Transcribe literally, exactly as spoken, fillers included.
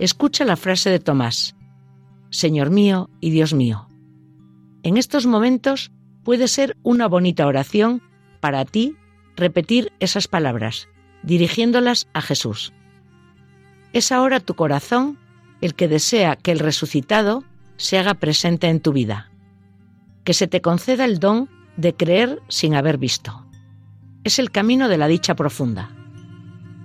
escucha la frase de Tomás: Señor mío y Dios mío. En estos momentos puede ser una bonita oración para ti repetir esas palabras, dirigiéndolas a Jesús. Es ahora tu corazón el que desea que el resucitado se haga presente en tu vida. Que se te conceda el don de creer sin haber visto. Es el camino de la dicha profunda.